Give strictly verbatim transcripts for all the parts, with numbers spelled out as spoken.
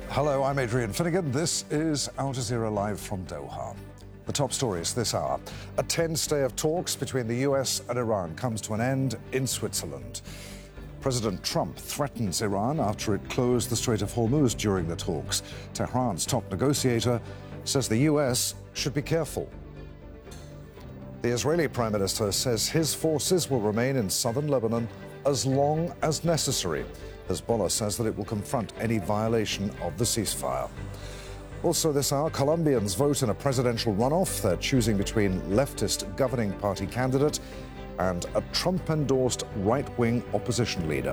Hello, I'm Adrian Finnegan. This is Al Jazeera Live from Doha. The top stories this hour. A tense day of talks between the U S and Iran comes to an end in Switzerland. President Trump threatens Iran after it closed the Strait of Hormuz during the talks. Tehran's top negotiator says the U S should be careful. The Israeli Prime Minister says his forces will remain in southern Lebanon as long as necessary. Hezbollah says that it will confront any violation of the ceasefire. Also this hour, Colombians vote in a presidential runoff. They're choosing between leftist governing party candidate and a Trump-endorsed right-wing opposition leader.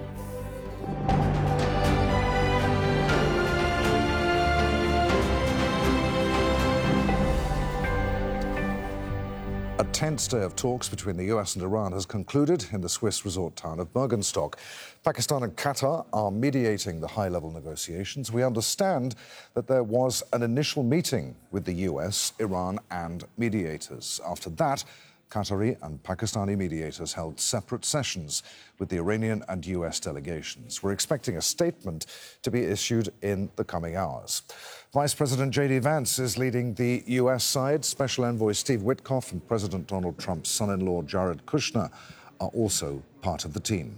A tense day of talks between the U S and Iran has concluded in the Swiss resort town of Bergenstock. Pakistan and Qatar are mediating the high-level negotiations. We understand that there was an initial meeting with the U S, Iran and mediators. After that, Qatari and Pakistani mediators held separate sessions with the Iranian and U S delegations. We're expecting a statement to be issued in the coming hours. Vice President J D Vance is leading the U S side. Special Envoy Steve Witkoff and President Donald Trump's son-in-law Jared Kushner are also part of the team.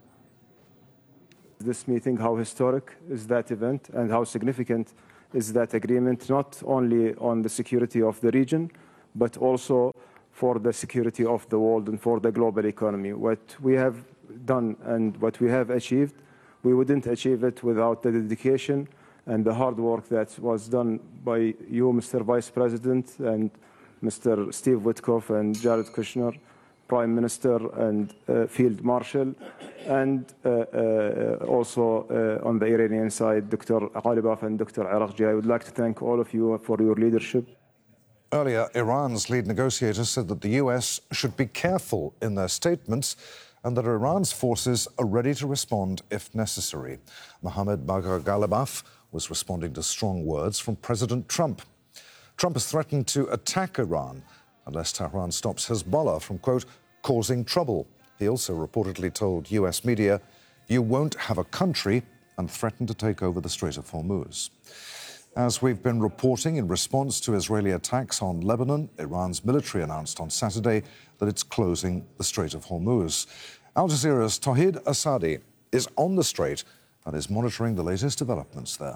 This meeting, how historic is that event and how significant is that agreement, not only on the security of the region, but also for the security of the world and for the global economy. What we have done and what we have achieved, we wouldn't achieve it without the dedication and the hard work that was done by you, Mister Vice President, and Mister Steve Witkoff and Jared Kushner, Prime Minister and uh, Field Marshal, and uh, uh, also uh, on the Iranian side, Doctor Ghalibaf and Doctor Arakji. I would like to thank all of you for your leadership. Earlier, Iran's lead negotiators said that the U S should be careful in their statements and that Iran's forces are ready to respond if necessary. Mohammad Bagher Ghalibaf was responding to strong words from President Trump. Trump has threatened to attack Iran unless Tehran stops Hezbollah from, quote, causing trouble. He also reportedly told U S media, "You won't have a country," and threatened to take over the Strait of Hormuz. As we've been reporting, in response to Israeli attacks on Lebanon, Iran's military announced on Saturday that it's closing the Strait of Hormuz. Al Jazeera's Tawhid Asadi is on the strait and is monitoring the latest developments there.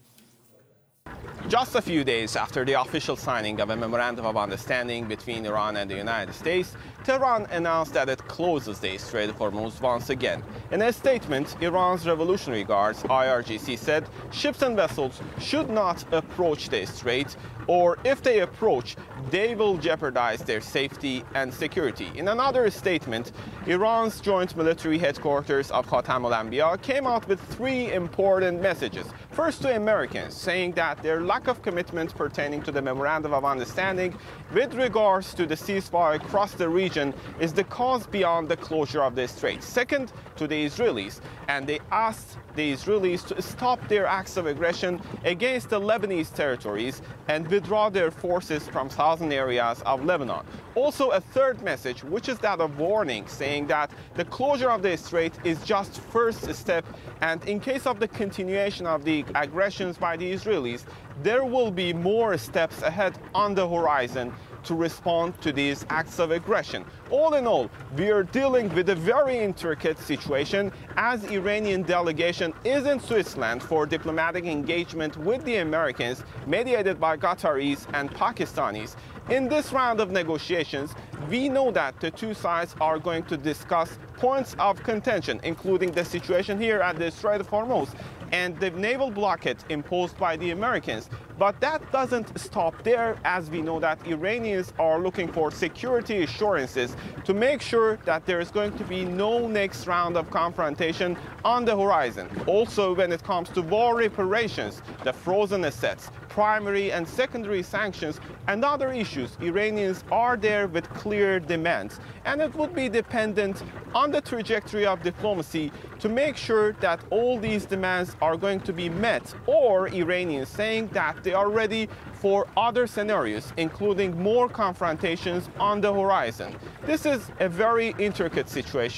Just a few days after the official signing of a memorandum of understanding between Iran and the United States, Tehran announced that it closes the Strait of Hormuz once again. In a statement, Iran's Revolutionary Guards, I R G C, said ships and vessels should not approach the strait, or if they approach, they will jeopardize their safety and security. In another statement, Iran's joint military headquarters of Khatam al-Anbiya came out with three important messages. First, to Americans, saying that their lack of commitment pertaining to the Memorandum of Understanding with regards to the ceasefire across the region is the cause beyond the closure of the strait. Second, to the Israelis, and they asked the Israelis to stop their acts of aggression against the Lebanese territories and withdraw their forces from southern areas of Lebanon. Also, a third message, which is that of warning, saying that the closure of the strait is just first step, and in case of the continuation of the aggressions by the Israelis, there will be more steps ahead on the horizon to respond to these acts of aggression. All in all, we are dealing with a very intricate situation as Iranian delegation is in Switzerland for diplomatic engagement with the Americans, mediated by Qataris and Pakistanis. In this round of negotiations, we know that the two sides are going to discuss points of contention, including the situation here at the Strait of Hormuz and the naval blockade imposed by the Americans. But that doesn't stop there, as we know that Iranians are looking for security assurances to make sure that there is going to be no next round of confrontation on the horizon. Also, when it comes to war reparations, the frozen assets, primary and secondary sanctions, and other issues, Iranians are there with clear demands. And it would be dependent on the trajectory of diplomacy to make sure that all these demands are going to be met, or Iranians saying that they are ready for other scenarios, including more confrontations on the horizon. This is a very intricate situation,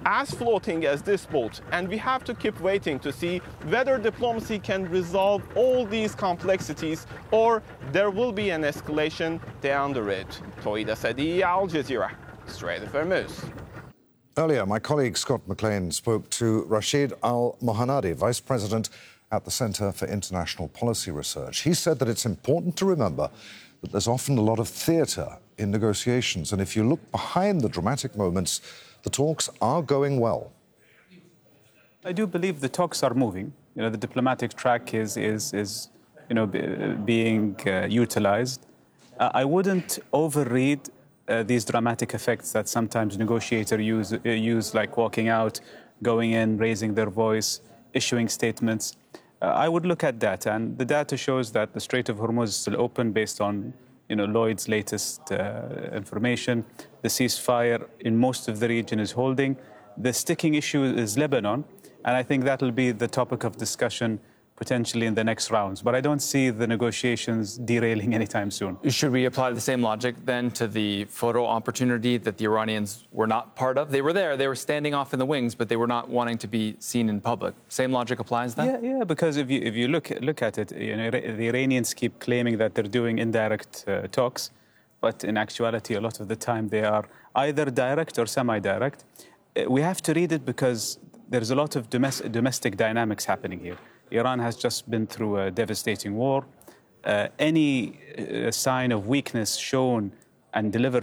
as floating as this boat, and we have to keep waiting to see whether diplomacy can resolve all these complexities or there will be an escalation down the road. Tawhid Asadi, Al Jazeera, Strait of Hormuz. Earlier, my colleague Scott McLean spoke to Rashid Al-Mohanadi, Vice President at the Centre for International Policy Research. He said that it's important to remember that there's often a lot of theatre in negotiations, and if you look behind the dramatic moments, the talks are going well. I do believe the talks are moving. You know, the diplomatic track is, is, is you know, being uh, utilized. Uh, I wouldn't overread Uh, these dramatic effects that sometimes negotiators use, uh, use, like walking out, going in, raising their voice, issuing statements. Uh, I would look at data, and the data shows that the Strait of Hormuz is still open based on, you know, Lloyd's latest uh, information. The ceasefire in most of the region is holding. The sticking issue is Lebanon, and I think that will be the topic of discussion potentially in the next rounds. But I don't see the negotiations derailing anytime soon. Should we apply the same logic then to the photo opportunity that the Iranians were not part of? They were there, they were standing off in the wings, but they were not wanting to be seen in public. Same logic applies then? Yeah, yeah, because if you if you look look at it, you know, the Iranians keep claiming that they're doing indirect uh, talks, but in actuality, a lot of the time they are either direct or semi-direct. Uh, we have to read it because there's a lot of domestic domestic dynamics happening here. Iran has just been through a devastating war. Uh, any uh, sign of weakness shown and delivered